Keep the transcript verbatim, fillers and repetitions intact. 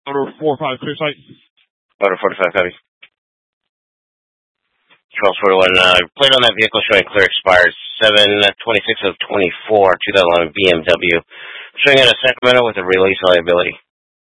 Order four five, clear site. Order forty-five, copy. twelve forty-one, uh, plate on that vehicle showing clear expired seven twenty-six of twenty-four, two thousand eleven B M W. Showing it at Sacramento with a release liability.